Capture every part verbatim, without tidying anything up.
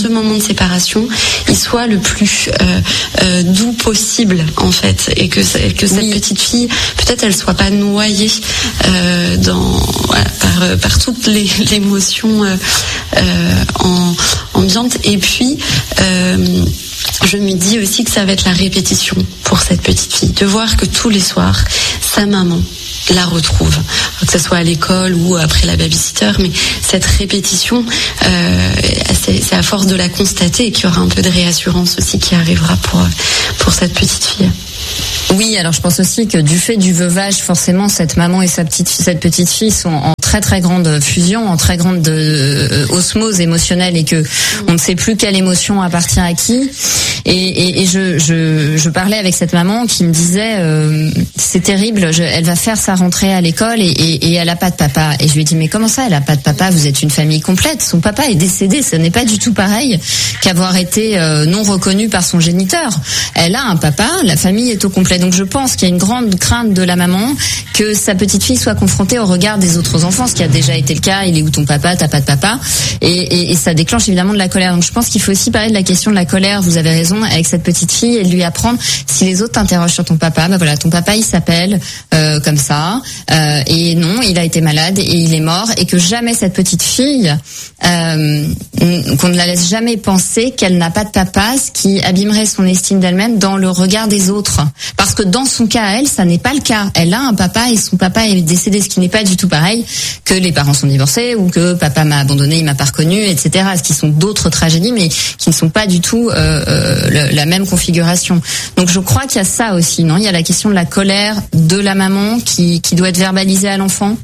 ce moment de séparation, il soit le plus euh, euh, doux possible en fait, et que que cette oui. petite fille, peut-être elle soit pas noyée euh, dans voilà, par par toute les, l'émotion euh, euh, en, ambiante. Et puis euh, je me dis aussi que ça va être la répétition pour cette petite fille, de voir que tous les soirs sa maman la retrouve, que ce soit à l'école ou après la babysitter, mais cette répétition, euh, c'est, c'est à force de la constater qu'il y aura un peu de réassurance aussi qui arrivera pour pour cette petite fille. Oui, alors je pense aussi que du fait du veuvage, forcément, cette maman et sa petite cette petite fille sont en très très grande fusion, en très grande euh, osmose émotionnelle, et que on ne sait plus quelle émotion appartient à qui. Et, et, et je, je, je parlais avec cette maman qui me disait euh, c'est terrible, je, elle va faire sa rentrée à l'école et, et, et elle a pas de papa. Et je lui ai dit mais comment ça, elle a pas de papa? Vous êtes une famille complète. Son papa est décédé. Ce n'est pas du tout pareil qu'avoir été euh, non reconnu par son géniteur. Elle a un papa, la famille est au complet. Donc je pense qu'il y a une grande crainte de la maman que sa petite fille soit confrontée au regard des autres enfants, ce qui a déjà été le cas. Il est où ton papa? T'as pas de papa? Et, et, et ça déclenche évidemment de la colère. Donc je pense qu'il faut aussi parler de la question de la colère. Vous avez raison, avec cette petite fille, et lui apprendre, si les autres t'interrogent sur ton papa, bah voilà, ton papa il s'appelle euh, comme ça, euh, et non, il a été malade et il est mort, et que jamais cette petite fille, euh, qu'on ne la laisse jamais penser qu'elle n'a pas de papa, ce qui abîmerait son estime d'elle-même dans le regard des autres. Parce que dans son cas, elle, ça n'est pas le cas. Elle a un papa et son papa est décédé, ce qui n'est pas du tout pareil que les parents sont divorcés ou que papa m'a abandonné, il m'a pas reconnu, et cetera. Ce qui sont d'autres tragédies, mais qui ne sont pas du tout euh, euh, la même configuration. Donc je crois qu'il y a ça aussi, non? Il y a la question de la colère de la maman qui, qui doit être verbalisée à l'enfant.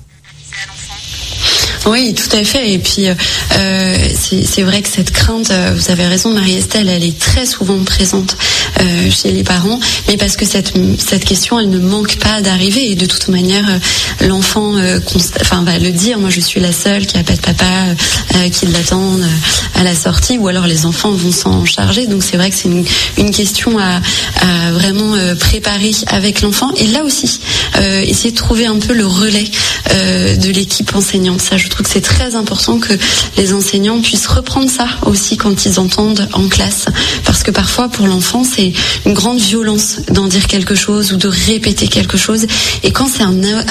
Oui, tout à fait. Et puis, euh, c'est, c'est vrai que cette crainte, euh, vous avez raison, Marie-Estelle, elle est très souvent présente euh, chez les parents, mais parce que cette cette question, elle ne manque pas d'arriver. Et de toute manière, euh, l'enfant, euh, const- enfin, va le dire. Moi, je suis la seule qui a pas de papa, euh, qui l'attendent euh, à la sortie, ou alors les enfants vont s'en charger. Donc, c'est vrai que c'est une, une question à, à vraiment euh, préparer avec l'enfant. Et là aussi, euh, essayer de trouver un peu le relais euh, de l'équipe enseignante. Ça, je Je trouve que c'est très important que les enseignants puissent reprendre ça aussi quand ils entendent en classe, parce que parfois pour l'enfant c'est une grande violence d'en dire quelque chose ou de répéter quelque chose, et quand c'est un,